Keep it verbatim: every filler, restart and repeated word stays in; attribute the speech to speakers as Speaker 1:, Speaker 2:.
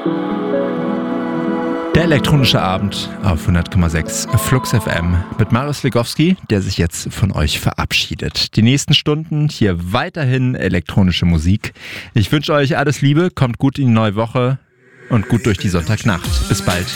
Speaker 1: Der elektronische Abend auf hundert Komma sechs Flux F M mit Marius Legowski, der sich jetzt von euch verabschiedet. Die nächsten Stunden hier weiterhin elektronische Musik. Ich wünsche euch alles Liebe, kommt gut in die neue Woche und gut durch die Sonntagnacht. Bis bald.